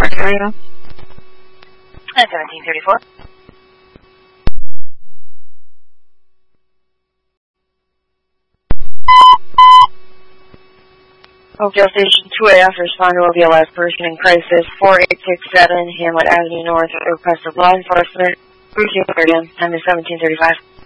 area? At 1734. Oakdale Station 2AF, responder will be a live person in crisis, 4867 Hamlet Avenue North, request of law enforcement, routine area, time is 1735.